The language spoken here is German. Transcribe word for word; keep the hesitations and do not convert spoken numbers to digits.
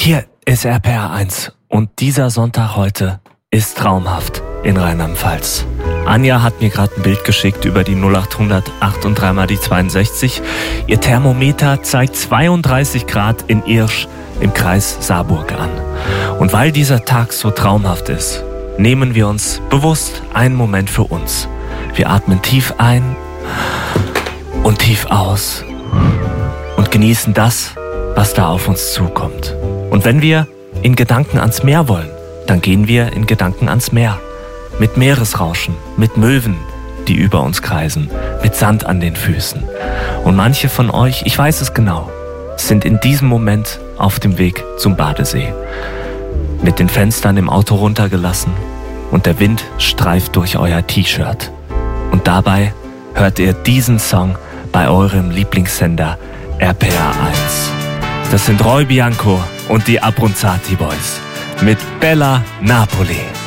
Hier ist R P R eins und dieser Sonntag heute ist traumhaft in Rheinland-Pfalz. Anja hat mir gerade ein Bild geschickt über die null acht hundert acht und drei mal die zweiundsechzig. Ihr Thermometer zeigt zweiunddreißig Grad in Irsch im Kreis Saarburg an. Und weil dieser Tag so traumhaft ist, nehmen wir uns bewusst einen Moment für uns. Wir atmen tief ein und tief aus und genießen das, was da auf uns zukommt. Und wenn wir in Gedanken ans Meer wollen, dann gehen wir in Gedanken ans Meer. Mit Meeresrauschen, mit Möwen, die über uns kreisen, mit Sand an den Füßen. Und manche von euch, ich weiß es genau, sind in diesem Moment auf dem Weg zum Badesee. Mit den Fenstern im Auto runtergelassen und der Wind streift durch euer T-Shirt. Und dabei hört ihr diesen Song bei eurem Lieblingssender R P R eins. Das sind Roy Bianco und die Abruzzati Boys mit Bella Napoli.